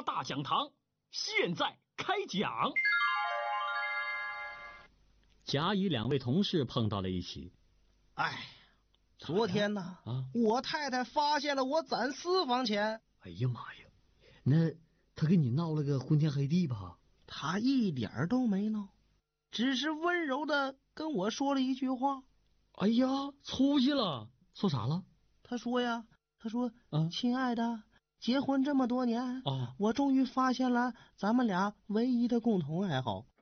大讲堂现在开讲。 甲乙两位同事碰到了一起。 哎，昨天呢，我太太发现了我攒私房钱。 哎呀妈呀，那他跟你闹了个昏天黑地吧？ 他一点都没闹，只是温柔的跟我说了一句话。 哎呀，出息了！说啥了？ 他说亲爱的，结婚这么多年，我终于发现了咱们俩唯一的共同爱好。